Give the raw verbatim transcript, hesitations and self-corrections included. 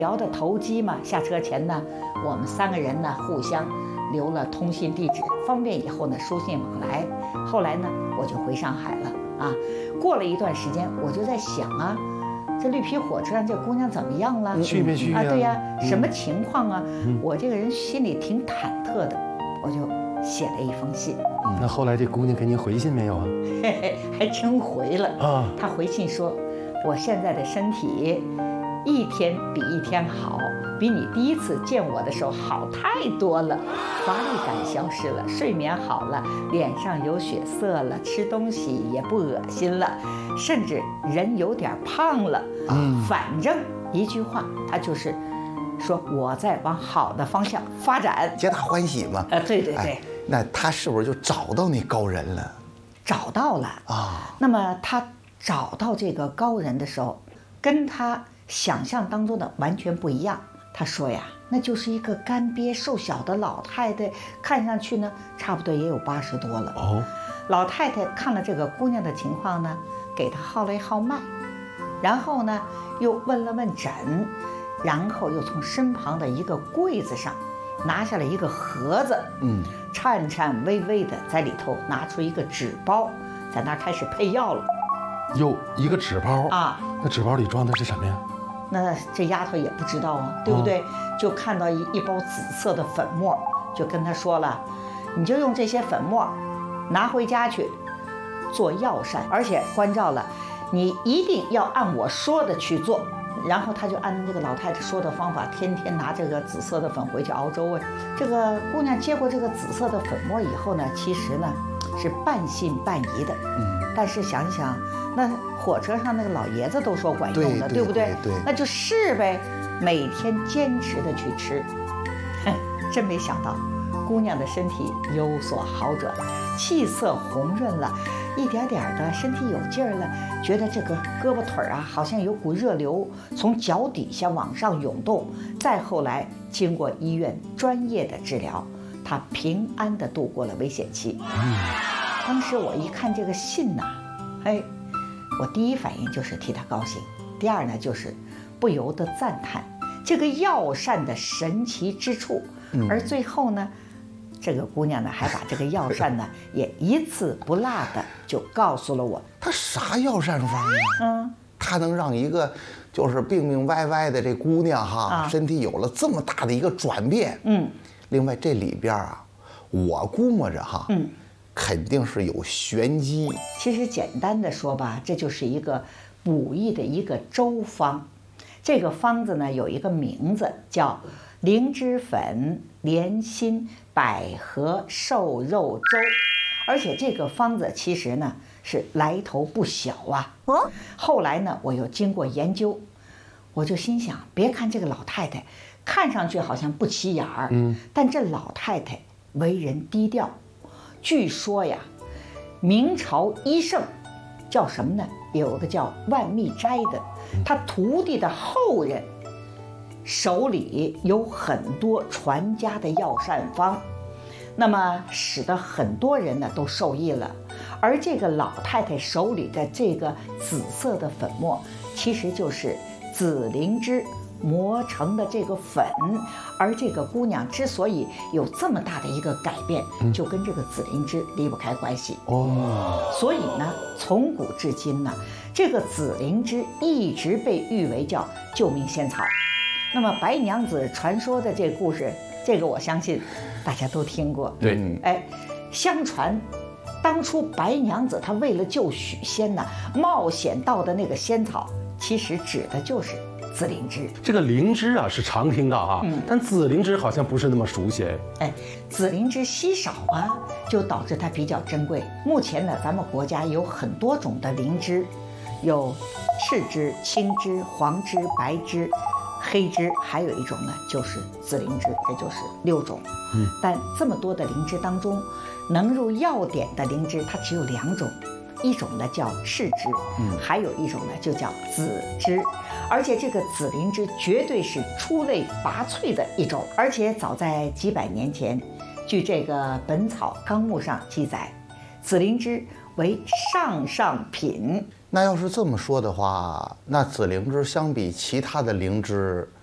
聊的投机嘛，下车前呢，我们三个人呢互相留了通信地址，方便以后呢书信往来。后来呢，我就回上海了啊。过了一段时间，我就在想啊，这绿皮火车上这姑娘怎么样了？ 去没去啊？对呀， 嗯、 什么情况啊？ 嗯、 我这个人心里挺忐忑的，我就写了一封信。 嗯、那后来这姑娘给您回信没有啊？ 嘿嘿，还真回了啊。 她回信说，我现在的身体一天比一天好，比你第一次见我的时候好太多了，乏力感消失了，睡眠好了，脸上有血色了，吃东西也不恶心了，甚至人有点胖了。嗯，反正一句话，他就是说我在往好的方向发展， 皆大欢喜嘛。 呃，对对对。 哎，那他是不是就找到那高人了？ 找到了啊。那么他找到这个高人的时候，跟他想象当中的完全不一样。他说呀，那就是一个干瘪瘦小的老太太，看上去呢，差不多也有八十多了。哦，老太太看了这个姑娘的情况呢，给她号了一号脉，然后呢，又问了问诊，然后又从身旁的一个柜子上拿下了一个盒子，嗯，颤颤巍巍的在里头拿出一个纸包，在那开始配药了。 哟，一个纸包啊， 那纸包里装的是什么呀？ 那这丫头也不知道啊，对不对？哦、就看到一一包紫色的粉末，就跟她说了，你就用这些粉末拿回家去做药膳，而且关照了，你一定要按我说的去做。然后他就按这个老太太说的方法，天天拿这个紫色的粉回去熬粥啊。这个姑娘接过这个紫色的粉末以后呢，其实呢是半信半疑的。嗯，但是想想，那火车上那个老爷子都说管用的， 对, 对不对？ 对， 那就试呗，每天坚持的去吃。哼，真没想到，姑娘的身体有所好转，气色红润了。一点点的身体有劲儿了，觉得这个胳膊腿啊好像有股热流从脚底下往上涌动。再后来经过医院专业的治疗，他平安地度过了危险期。嗯，当时我一看这个信呐、啊，哎，我第一反应就是替他高兴，第二呢就是不由得赞叹这个药膳的神奇之处。嗯、而最后呢，这个姑娘呢，还把这个药膳呢，也一字不落的就告诉了我。 她啥药膳方啊？ 嗯， 她能让一个就是病病歪歪的这姑娘哈， 啊、 身体有了这么大的一个转变。嗯，另外这里边啊，我估摸着哈，嗯，肯定是有玄机。 其实简单的说吧，这就是一个补益的一个粥方。这个方子呢，有一个名字叫灵芝粉莲心百合瘦肉粥，而且这个方子其实呢是来头不小啊。哦，后来呢我又经过研究，我就心想，别看这个老太太看上去好像不起眼儿，嗯，但这老太太为人低调。据说呀，明朝医圣叫什么呢？有个叫万密斋的，他徒弟的后人手里有很多传家的药膳方，那么使得很多人呢都受益了。而这个老太太手里的这个紫色的粉末，其实就是紫灵芝磨成的这个粉。而这个姑娘之所以有这么大的一个改变，就跟这个紫灵芝离不开关系哦。所以呢，从古至今呢，这个紫灵芝一直被誉为叫救命仙草。那么白娘子传说的这个故事，这个我相信大家都听过。 对， 哎，相传当初白娘子她为了救许仙呢，冒险到的那个仙草，其实指的就是紫灵芝。 这个灵芝啊是常听到啊，嗯，但紫灵芝好像不是那么熟悉。 哎，紫灵芝稀少啊，就导致它比较珍贵。目前呢，咱们国家有很多种的灵芝，有赤芝、青芝、黄芝、白芝、黑芝，还有一种呢就是紫灵芝，这就是六种。嗯，但这么多的灵芝当中，能入药典的灵芝它只有两种，一种呢叫赤芝，嗯，还有一种呢就叫紫芝。而且这个紫灵芝绝对是出类拔萃的一种，而且早在几百年前，据这个《本草纲目》上记载，紫灵芝为上上品。 那要是这么说的话，那紫灵芝相比其他的灵芝